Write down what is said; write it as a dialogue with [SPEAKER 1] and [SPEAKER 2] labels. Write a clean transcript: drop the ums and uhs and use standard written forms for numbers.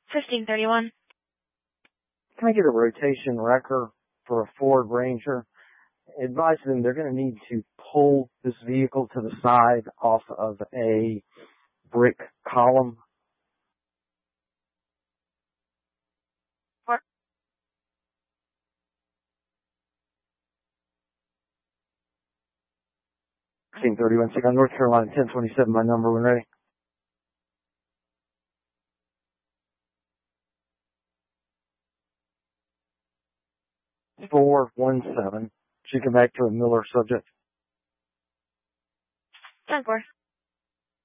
[SPEAKER 1] 1531.
[SPEAKER 2] Can I get a rotation wrecker for a Ford Ranger? Advise them they're going to need to pull this vehicle to the side off of a brick column.
[SPEAKER 1] Or
[SPEAKER 2] 1531, Second North Carolina, 1027, my number when ready. 417. She come back to a Miller subject.
[SPEAKER 1] 10-4.